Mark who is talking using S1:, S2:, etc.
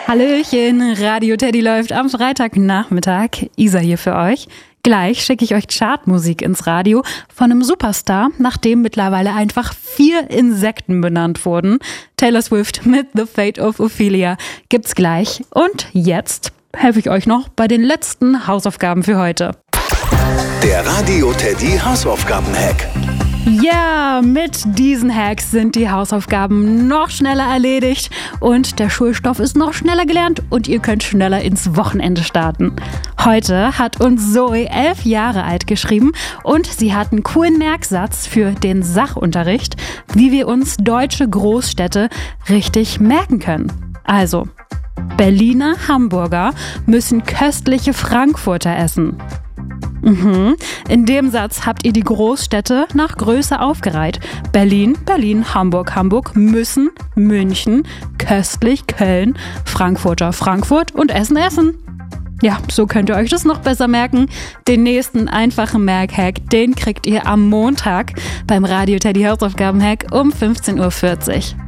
S1: Hallöchen, Radio Teddy läuft am Freitagnachmittag. Isa hier für euch. Gleich schicke ich euch Chartmusik ins Radio von einem Superstar, nach dem mittlerweile einfach 4 Insekten benannt wurden. Taylor Swift mit The Fate of Ophelia gibt's gleich. Und jetzt helfe ich euch noch bei den letzten Hausaufgaben für heute.
S2: Der Radio Teddy Hausaufgaben-Hack.
S1: Ja, mit diesen Hacks sind die Hausaufgaben noch schneller erledigt und der Schulstoff ist noch schneller gelernt und ihr könnt schneller ins Wochenende starten. Heute hat uns Zoe 11 Jahre alt geschrieben und sie hat einen coolen Merksatz für den Sachunterricht, wie wir uns deutsche Großstädte richtig merken können. Also, Berliner Hamburger müssen köstliche Frankfurter essen. In dem Satz habt ihr die Großstädte nach Größe aufgereiht. Berlin, Berlin, Hamburg, Hamburg, müssen, München, köstlich, Köln, Frankfurter, Frankfurt und Essen, Essen. Ja, so könnt ihr euch das noch besser merken. Den nächsten einfachen Merkhack, den kriegt ihr am Montag beim Radio Teddy Hausaufgaben-Hack um 15:40 Uhr.